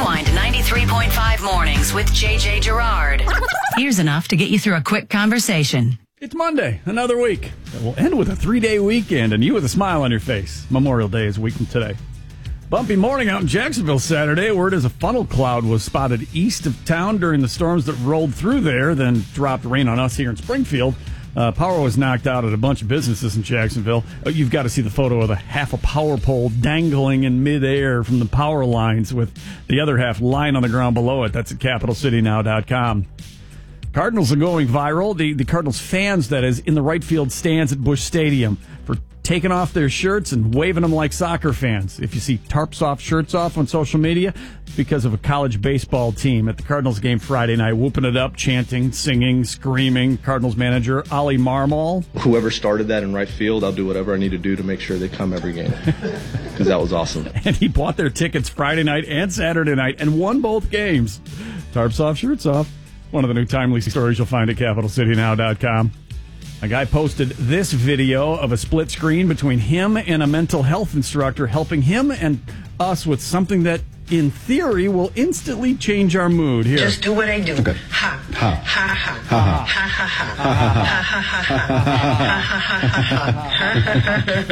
Rewind 93.5 mornings with JJ Gerard. Here's enough to get you through a quick conversation. It's Monday, another week. We'll end with a 3-day weekend and you with a smile on your face. Memorial Day is a week from today. Bumpy morning out in Jacksonville Saturday. Word is a funnel cloud was spotted east of town during the storms that rolled through there, then dropped rain on us here in Springfield. Power was knocked out at a bunch of businesses in Jacksonville. You've got to see the photo of the half a power pole dangling in midair from the power lines with the other half lying on the ground below it. That's at CapitalCityNow.com. Cardinals are going viral. The Cardinals fans, that is, in the right field stands at Busch Stadium for taking off their shirts and waving them like soccer fans. If you see tarps off, shirts off on social media, it's because of a college baseball team at the Cardinals game Friday night, whooping it up, chanting, singing, screaming. Cardinals manager Ollie Marmol. Whoever started that in right field, I'll do whatever I need to do to make sure they come every game, because that was awesome. And he bought their tickets Friday night and Saturday night and won both games. Tarps off, shirts off. One of the new timely stories you'll find at CapitalCityNow.com. A guy posted this video of a split screen between him and a mental health instructor helping him and us with something that, in theory, will instantly change our mood. Here. Just do what I do. Okay. Ha, ha, ha, ha, ha, ha, ha, ha, ha, ha, ha, ha, ha, ha, ha, ha, ha,